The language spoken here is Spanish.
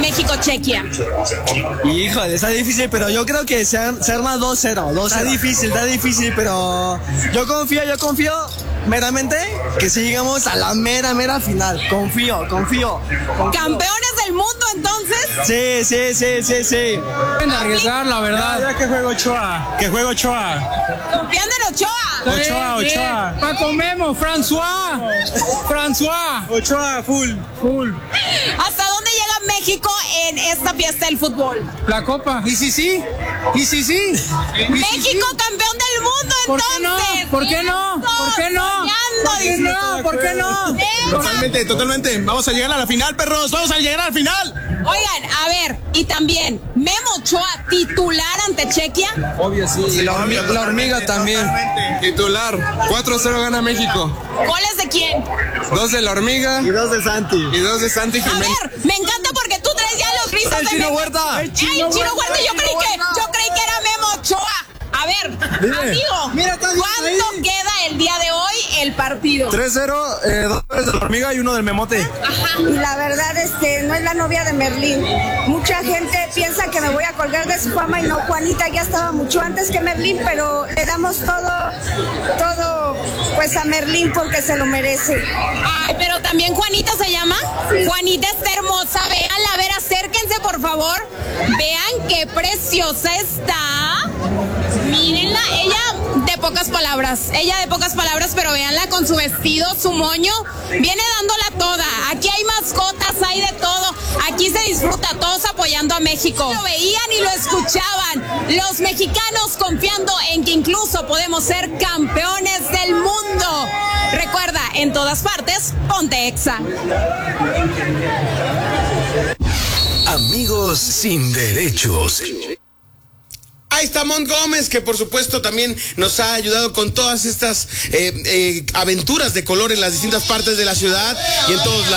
México-Chequia? Híjole, está difícil, pero yo creo que se arma 2-0. Está difícil, pero yo confío meramente que si llegamos a la mera final. Confío. ¿Campeones del mundo entonces? Sí. Pueden arriesgar, la verdad. Ya que juego Ochoa. ¿Confiando en Ochoa? Ochoa. Paco Memo, François. Ochoa, full. ¿Hasta dónde llega México en esta fiesta del fútbol? La copa. ¿Y si sí? México campeón del mundo entonces. ¿Por qué no? Totalmente. Vamos a llegar a la final, perros. Oigan, a ver, y también, ¿Memo Ochoa titular ante Chequia? Obvio, sí. Y la hormiga también. Titular, 4-0 gana México. ¿Goles de quién? 2 de la hormiga Y 2 de Santi. y A Jiménez. ver, me encanta porque tú traes ya los risas de Chino Memo. Huerta. El Chino Huerta, yo creí que era Memo Ochoa. A ver, amigo, ¿cuánto queda el día de hoy el partido? 3-0, 2 goles de la hormiga y 1 del memote. Ajá. Y la verdad, no es la novia de Merlín. Mucha gente piensa que me voy a colgar de su fama y no, Juanita ya estaba mucho antes que Merlín, pero le damos todo pues a Merlín porque se lo merece. Ay, pero también Juanita se llama. Sí. Juanita está hermosa, véanla, a ver, acérquense por favor. Vean qué preciosa está. Mírenla, ella de pocas palabras, pero véanla con su vestido, su moño, viene dándola toda. Aquí hay mascotas, hay de todo. Aquí se disfruta, todos apoyando a México. Lo veían y lo escuchaban. Los mexicanos confiando en que incluso podemos ser campeones del mundo. Recuerda, en todas partes, ponte Exa. Amigos sin derechos. Ahí está Mont Gómez, que por supuesto también nos ha ayudado con todas estas aventuras de color en las distintas partes de la ciudad y en todos lados.